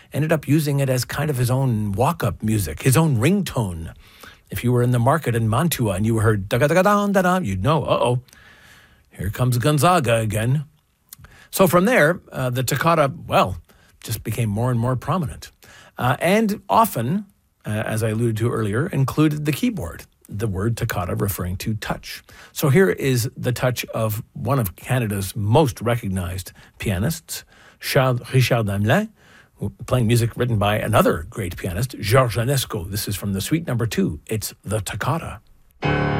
ended up using it as kind of his own walk-up music, his own ringtone. If you were in the market in Mantua and you heard da-ga-da-ga-da-da-da, you'd know, here comes Gonzaga again. So from there, the toccata, just became more and more prominent. And often, as I alluded to earlier, included the keyboard, the word toccata referring to touch. So here is the touch of one of Canada's most recognized pianists, Richard Hamelin, playing music written by another great pianist, Georges Enesco. This is from the Suite No. 2. It's the Toccata.